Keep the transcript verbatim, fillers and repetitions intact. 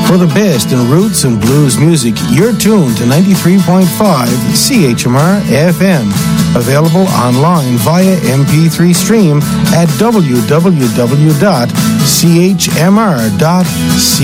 For the best in roots and blues music, you're tuned to ninety-three point five C H M R F M. Available online via M P three stream at w w w dot c h m r dot c